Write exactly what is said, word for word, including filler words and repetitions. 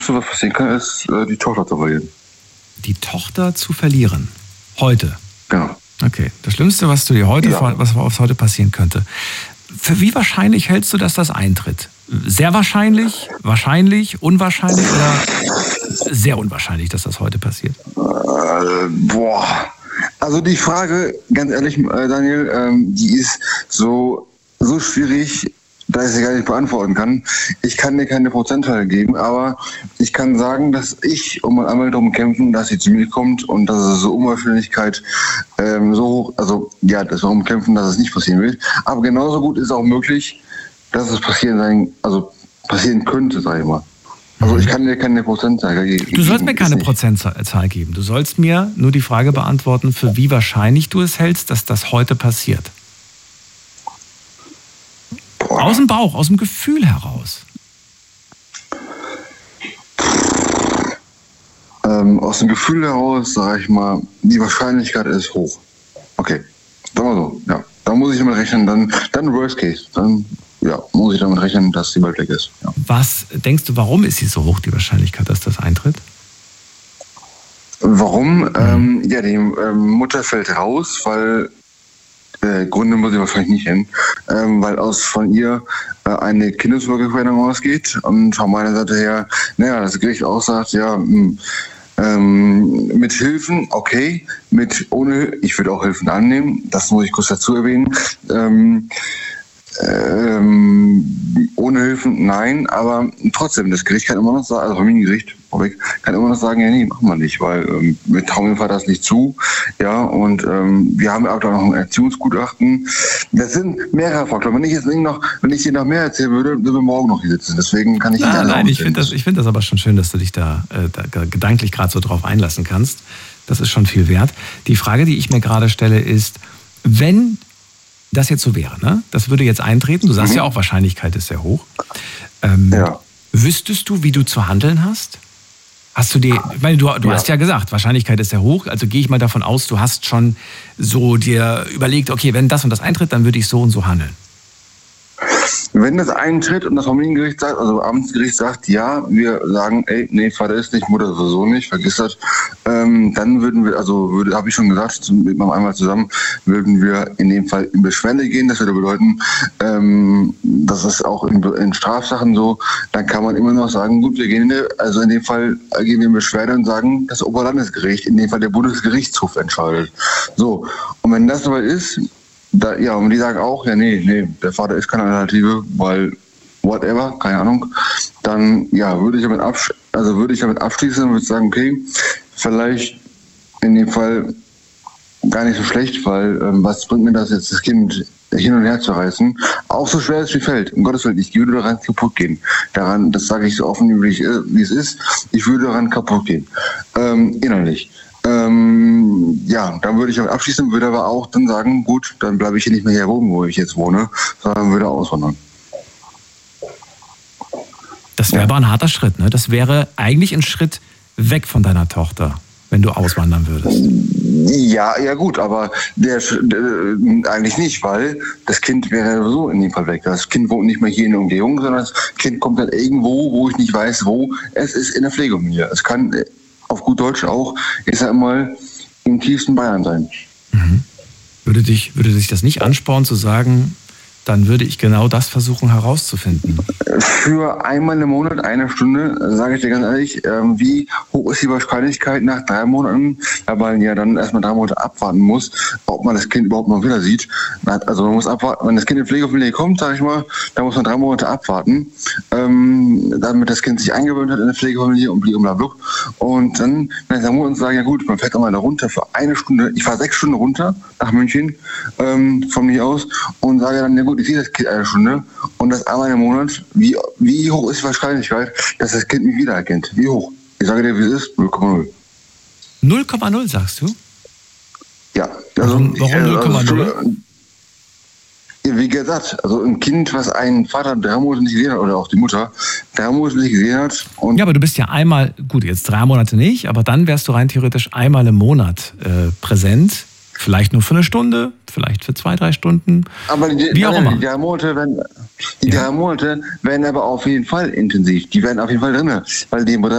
was passieren kann, ist, die Tochter zu verlieren. Die Tochter zu verlieren? Heute? Genau. Okay. Das Schlimmste, was du dir heute, ja. was was heute passieren könnte. Für wie wahrscheinlich hältst du, dass das eintritt? Sehr wahrscheinlich, wahrscheinlich, unwahrscheinlich oder sehr unwahrscheinlich, dass das heute passiert? Äh, boah. Also die Frage, ganz ehrlich, Daniel, ähm, die ist so, so schwierig, dass ich sie gar nicht beantworten kann. Ich kann dir keine Prozentzahl geben, aber ich kann sagen, dass ich um einmal darum kämpfen, dass sie zu mir kommt und dass es so Unwahrscheinlichkeit ähm, so hoch, also ja, dass wir darum kämpfen, dass es nicht passieren wird. Aber genauso gut ist auch möglich, dass es passieren sein, also passieren könnte, sag ich mal. Also ich kann dir keine Prozentzahl geben. Du sollst mir keine Prozentzahl geben. Du sollst mir nur die Frage beantworten, für wie wahrscheinlich du es hältst, dass das heute passiert. Boah. Aus dem Bauch, aus dem Gefühl heraus. Ähm, aus dem Gefühl heraus, sage ich mal, die Wahrscheinlichkeit ist hoch. Okay, sagen wir so, ja. Da muss ich damit rechnen, dann, dann Worst Case. Dann ja, muss ich damit rechnen, dass sie bald weg ist. Ja. Was denkst du, warum ist sie so hoch, die Wahrscheinlichkeit, dass das eintritt? Warum? Mhm. Ähm, ja, die ähm, Mutter fällt raus, weil äh, Gründe muss ich wahrscheinlich nicht hin, ähm, weil aus von ihr äh, eine Kindeswohlgefährdung ausgeht und von meiner Seite her, naja, das Gericht auch sagt, ja, mh, ähm, mit Hilfen, okay, mit ohne, ich würde auch Hilfen annehmen, das muss ich kurz dazu erwähnen, ähm, Ähm, ohne Hilfen, nein, aber trotzdem, das Gericht kann immer noch sagen, also Familiengericht, vorweg, kann immer noch sagen, ja, nee, machen wir nicht, weil ähm, wir trauen dem Vater das nicht zu, ja, und ähm, wir haben auch noch ein Erziehungsgutachten. Das sind mehrere Faktoren. Wenn ich jetzt noch, wenn ich dir noch mehr erzählen würde, würden wir morgen noch hier sitzen. Deswegen kann ich nicht gerne. Nein, ich finde das, ich finde das aber schon schön, dass du dich da, äh, da gedanklich gerade so drauf einlassen kannst. Das ist schon viel wert. Die Frage, die ich mir gerade stelle, ist, wenn das jetzt so wäre, ne? Das würde jetzt eintreten. Du sagst mhm. ja auch, Wahrscheinlichkeit ist sehr hoch. Ähm, ja. Wüsstest du, wie du zu handeln hast? Hast du dir, ich meine, du, du ja. hast ja gesagt, Wahrscheinlichkeit ist sehr hoch. Also gehe ich mal davon aus, du hast schon so dir überlegt, okay, wenn das und das eintritt, dann würde ich so und so handeln. Wenn das eintritt und das Familiengericht sagt, also Amtsgericht sagt, ja, wir sagen, ey, nee, Vater ist nicht, Mutter sowieso nicht, vergiss das, ähm, dann würden wir, also würde, habe ich schon gesagt, mit meinem einmal zusammen, würden wir in dem Fall in Beschwerde gehen. Das würde bedeuten, ähm, das ist auch in, in Strafsachen so, dann kann man immer noch sagen, gut, wir gehen in der, also in dem Fall gehen wir in Beschwerde und sagen, das Oberlandesgericht, in dem Fall der Bundesgerichtshof entscheidet. So, und wenn das soweit ist, Da, ja, und die sagen auch, ja, nee, nee, der Vater ist keine Alternative, weil whatever, keine Ahnung, dann, ja, würde ich damit absch- also würde ich damit abschließen und würde sagen, okay, vielleicht in dem Fall gar nicht so schlecht, weil ähm, was bringt mir das jetzt, das Kind hin und her zu reißen, auch so schwer es wie fällt, um Gottes Willen, ich würde daran kaputt gehen. Daran, das sage ich so offen, wie, ich, wie es ist, ich würde daran kaputt gehen, ähm, innerlich. Ähm, ja, dann würde ich damit abschließen, würde aber auch dann sagen, gut, dann bleibe ich hier nicht mehr hier oben, wo ich jetzt wohne, sondern würde auswandern. Das wäre ja. aber ein harter Schritt, ne? Das wäre eigentlich ein Schritt weg von deiner Tochter, wenn du auswandern würdest. Ja, ja gut, aber der, der eigentlich nicht, weil das Kind wäre so in dem Fall weg. Das Kind wohnt nicht mehr hier in der Umgebung, sondern das Kind kommt dann irgendwo, wo ich nicht weiß, wo. Es ist in der Pflegefamilie. Es kann auf gut Deutsch auch, ich sag mal, im tiefsten Bayern sein. Mhm. Würde dich, würde dich das nicht anspornen zu sagen, dann würde ich genau das versuchen herauszufinden? Für einmal im Monat, eine Stunde, sage ich dir ganz ehrlich, ähm, wie hoch ist die Wahrscheinlichkeit nach drei Monaten, weil man ja dann erstmal drei Monate abwarten muss, ob man das Kind überhaupt mal wieder sieht. Also man muss abwarten, wenn das Kind in Pflegefamilie kommt, sage ich mal, da muss man drei Monate abwarten, ähm, damit das Kind sich eingewöhnt hat in der Pflegefamilie und blablabla. Und dann, wenn ich sagen sage, ja gut, man fährt auch mal da runter für eine Stunde, ich fahre sechs Stunden runter nach München, ähm, von mir aus, und sage dann, ja gut, ich sehe das Kind eine Stunde und das einmal im Monat, wie, wie hoch ist die Wahrscheinlichkeit, dass das Kind mich wiedererkennt? Wie hoch? Ich sage dir, wie es ist, null Komma null. null Komma null sagst du? Ja. Also, warum warum null Komma null? Also, wie gesagt, also ein Kind, was ein Vater drei Monate nicht gesehen hat, oder auch die Mutter, drei Monate nicht gesehen hat. Und ja, aber du bist ja einmal, gut, jetzt drei Monate nicht, aber dann wärst du rein theoretisch einmal im Monat äh, präsent Vielleicht nur für eine Stunde, vielleicht für zwei, drei Stunden. Aber die, wie auch nein, immer. Die drei Monate werden, die Ja. drei Monate werden aber auf jeden Fall intensiv. Die werden auf jeden Fall drin. Weil die